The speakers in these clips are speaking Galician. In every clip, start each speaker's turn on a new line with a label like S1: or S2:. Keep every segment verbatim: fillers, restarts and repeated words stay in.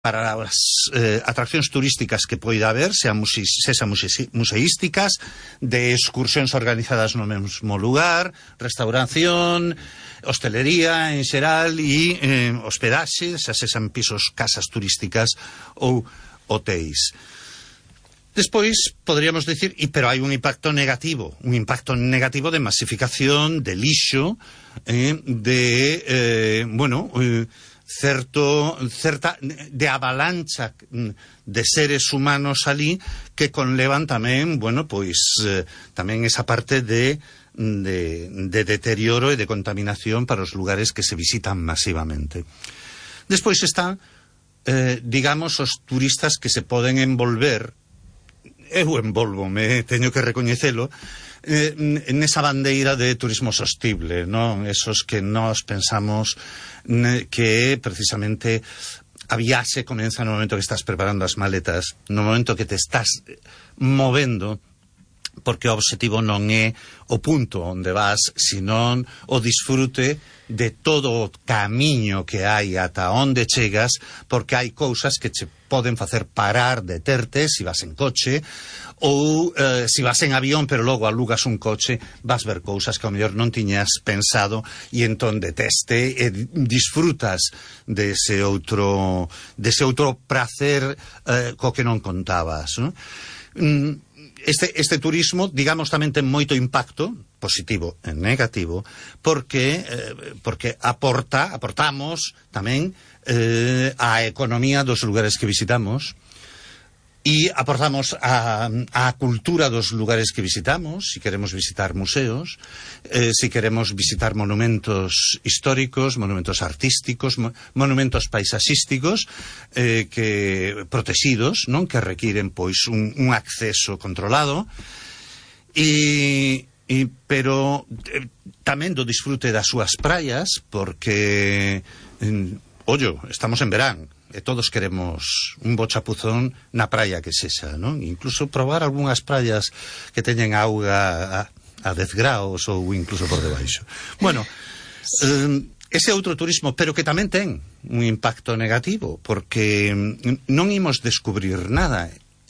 S1: para as eh, atraccións turísticas que poida haber, sean muse sesa muse museísticas, de excursións organizadas no mesmo lugar, restauración, hostelería en xeral e eh, hospedaxe, xa sesan pisos, casas turísticas ou hotéis. Despois, poderíamos dicir, e, pero hai un impacto negativo, un impacto negativo de masificación, de lixo, eh, de, eh, bueno, eh, certo, certa, de avalancha de seres humanos ali que conlevan tamén, bueno, pois, eh, tamén esa parte de, de, de deterioro e de contaminación para os lugares que se visitan masivamente. Despois están, eh, digamos, os turistas que se poden envolver. Eu envolvome, teño que recoñecelo, eh, nesa bandeira de turismo sostible, non? Esos que nós pensamos ne, que precisamente a viaxe comeza no momento que estás preparando as maletas, no momento que te estás movendo, porque o obxectivo non é o punto onde vas, senón o disfrute de todo o camiño que hai ata onde chegas, porque hai cousas que che poden facer parar, deterte, se vas en coche, ou eh, se vas en avión, pero logo alugas un coche, vas ver cousas que ao mellor non tiñas pensado, e entón deteste e disfrutas dese outro, dese outro prazer eh, co que non contabas, non? Este, este turismo, digamos, tamén ten moito impacto, positivo e negativo, porque, eh, porque aporta, aportamos tamén eh, a economía dos lugares que visitamos, e aportamos a, a cultura dos lugares que visitamos, se si queremos visitar museos, eh, se si queremos visitar monumentos históricos, monumentos artísticos, mo, monumentos paisaxísticos, eh, que protegidos, non? Que requiren, pois, un, un acceso controlado, e, e pero eh, tamén do disfrute das súas praias, porque, eh, ollo, estamos en verán, e todos queremos un bo chapuzón na praia que sexa, non? Incluso probar algunhas praias que teñen auga a, a dez graus ou incluso por debaixo. Bueno, eh, ese outro turismo, pero que tamén ten un impacto negativo, porque non imos descubrir nada.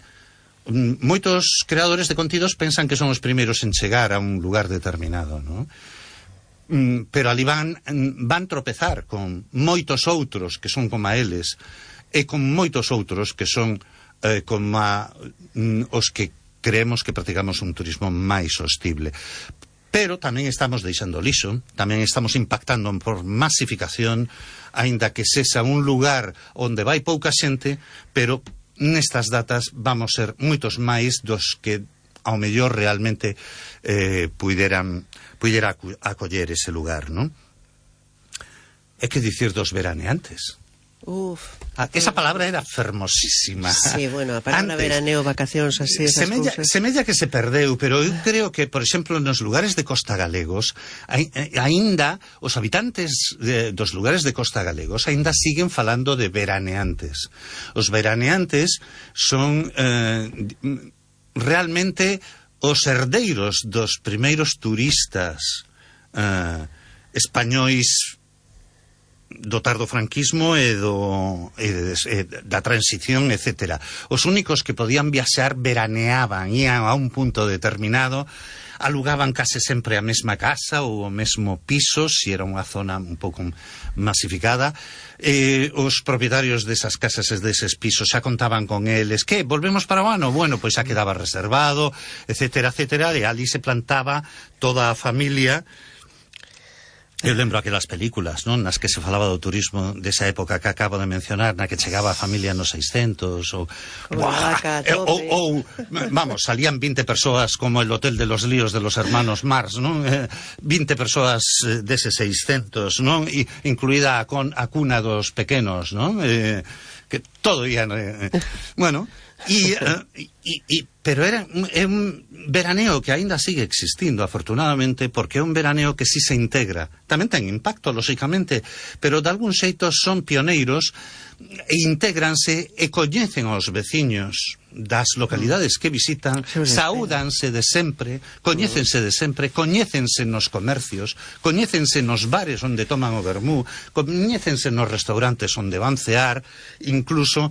S1: Moitos creadores de contidos pensan que son os primeiros en chegar a un lugar determinado, non? Pero ali van, van tropezar con moitos outros que son como a eles, e con moitos outros que son eh, como a, mm, os que creemos que practicamos un turismo máis sostible. Pero tamén estamos deixando lixo, tamén estamos impactando por masificación, aínda que sexa un lugar onde vai pouca xente, pero nestas datas vamos ser moitos máis dos que ao mellor realmente eh, puideran puidera acoller ese lugar, non? É que dicir dos veraneantes.
S2: Uf,
S1: ah, esa palabra era fermosísima.
S2: Sí, bueno, a palabra antes, veraneo, vacacións, así, esas
S1: semella,
S2: cousas.
S1: Semella que se perdeu, pero eu creo que, por exemplo, nos lugares de Costa Galegos, aínda os habitantes de, dos lugares de Costa Galegos aínda siguen falando de veraneantes. Os veraneantes son eh, realmente os herdeiros dos primeiros turistas eh, españois do tardo franquismo e, do, e, de, e da transición, etcétera. Os únicos que podían viaxar veraneaban, ian a un punto determinado, alugaban case sempre a mesma casa ou o mesmo piso, se era unha zona un pouco masificada. Eh, os propietarios desas casas e deses pisos xa contaban con eles que volvemos para o ano, bueno, pois xa quedaba reservado, etcétera, etcétera, e ali se plantaba toda a familia. Eu lembro aquelas películas, non? Nas que se falaba do turismo desa época que acabo de mencionar, na que chegaba a familia nos seiscentos, ou,
S2: vaca,
S1: eh, ou, ou vamos, salían vinte persoas como el Hotel de los Líos de los Hermanos Mars, non? Eh, vinte persoas eh, dese seiscentos, non? E incluída a, con, a cuna dos pequenos, non? Eh, que todo ian... Eh, bueno... E, uh, e, e, pero era un, é un veraneo que aínda sigue existindo, afortunadamente, porque é un veraneo que si se integra. Tamén ten impacto, lóxicamente, pero de algún xeito son pioneiros e intégranse e coñecen aos veciños das localidades que visitan, saúdanse de sempre, coñécense de sempre, coñécense nos comercios, coñécense nos bares onde toman o vermú, coñécense nos restaurantes onde van cear, incluso